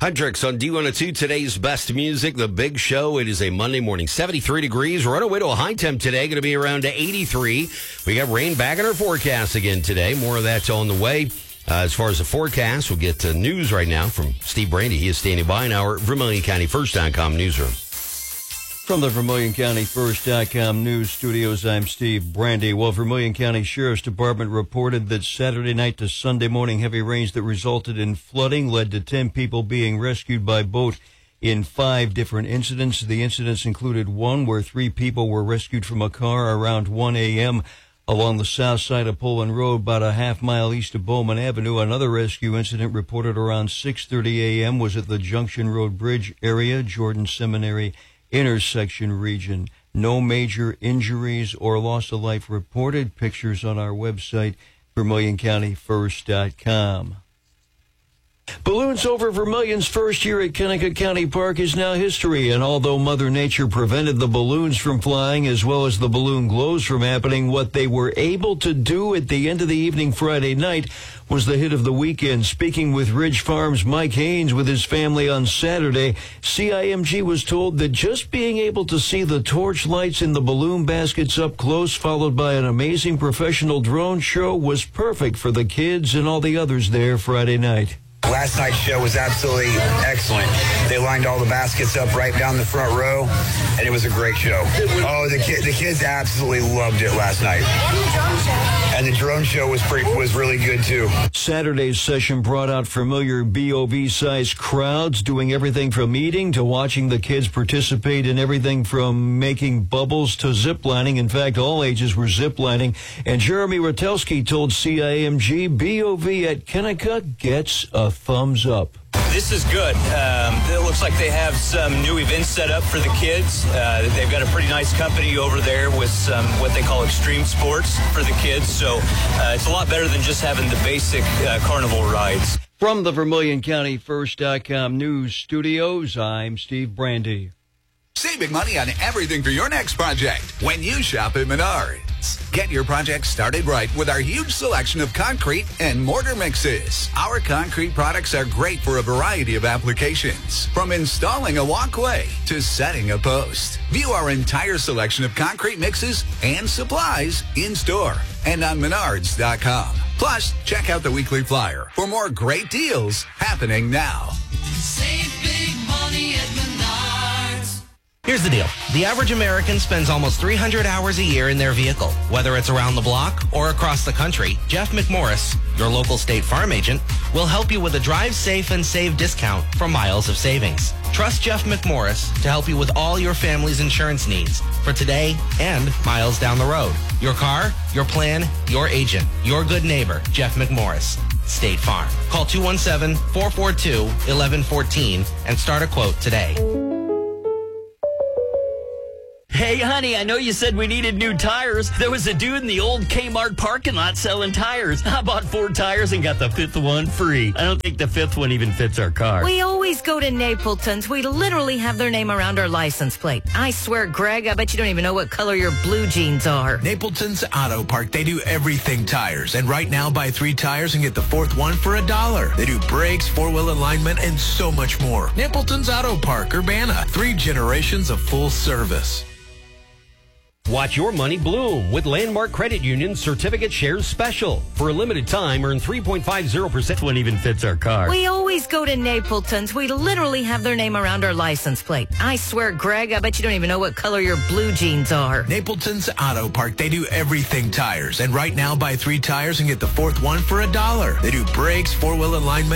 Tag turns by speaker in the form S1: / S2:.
S1: Hendrix on D102, today's best music, The Big Show. It is a Monday morning, 73 degrees. We're on our way to a high temp today, going to be around 83. We got rain back in our forecast again today. More of that's on the way. As far as the forecast, we'll get news right now from Steve Brandy. He is standing by in our VermilionCountyFirst.com newsroom.
S2: From the VermilionCountyFirst.com news studios, I'm Steve Brandy. Well, Vermilion County Sheriff's Department reported that Saturday night to Sunday morning heavy rains that resulted in flooding led to 10 people being rescued by boat in 5 different incidents. The incidents included one where 3 people were rescued from a car around 1 a.m. along the south side of Poland Road, about a half-mile east of Bowman Avenue. Another rescue incident reported around 6:30 a.m. was at the Junction Road Bridge area, Jordan Seminary intersection region. No major injuries or loss of life reported. Pictures on our website, VermilionCountyFirst.com. Balloons over Vermilion's first year at Kennecott County Park is now history, and although Mother Nature prevented the balloons from flying as well as the balloon glows from happening, what they were able to do at the end of the evening Friday night was the hit of the weekend. Speaking with Ridge Farms' Mike Haynes with his family on Saturday, CIMG was told that just being able to see the torch lights in the balloon baskets up close, followed by an amazing professional drone show, was perfect for the kids and all the others there Friday night.
S3: Last night's show was absolutely excellent. They lined all the baskets up right down the front row, and it was a great show. Oh, the kids absolutely loved it last night. And the drone show was really good, too.
S2: Saturday's session brought out familiar BOV-sized crowds, doing everything from eating to watching the kids participate in everything from making bubbles to ziplining. In fact, all ages were ziplining. And Jeremy Ratelski told CIMG BOV at Kennecott gets a thumbs up.
S4: This is good. It looks like they have some new events set up for the kids. They've got a pretty nice company over there with some what they call extreme sports for the kids. So it's a lot better than just having the basic carnival rides.
S2: From the VermilionCountyFirst.com news studios, I'm Steve Brandy.
S5: Saving money on everything for your next project when you shop at Menards. Get your project started right with our huge selection of concrete and mortar mixes. Our concrete products are great for a variety of applications, from installing a walkway to setting a post. View our entire selection of concrete mixes and supplies in store and on Menards.com. Plus, check out the weekly flyer for more great deals happening now.
S6: Save big money at Menards.
S7: Here's the deal. The average American spends almost 300 hours a year in their vehicle. Whether it's around the block or across the country, Jeff McMorris, your local State Farm agent, will help you with a drive safe and save discount for miles of savings. Trust Jeff McMorris to help you with all your family's insurance needs for today and miles down the road. Your car, your plan, your agent, your good neighbor, Jeff McMorris. State Farm. Call 217-442-1114 and start a quote today.
S8: Hey, honey, I know you said we needed new tires. There was a dude in the old Kmart parking lot selling tires. I bought 4 tires and got the 5th one free. I don't think the 5th one even fits our car.
S9: We always go to Napleton's. We literally have their name around our license plate. I swear, Greg, I bet you don't even know what color your blue jeans are.
S10: Napleton's Auto Park. They do everything tires. And right now, buy 3 tires and get the 4th one for $1. They do brakes, 4-wheel alignment, and so much more. Napleton's Auto Park, Urbana. 3 generations of full service.
S1: Watch your money bloom with Landmark Credit Union Certificate Shares Special. For a limited time, earn 3.50%.
S8: One even fits our car.
S9: We always go to Napleton's. We literally have their name around our license plate. I swear, Greg, I bet you don't even know what color your blue jeans are.
S10: Napleton's Auto Park. They do everything tires. And right now, buy 3 tires and get the 4th one for $1. They do brakes, 4-wheel alignment,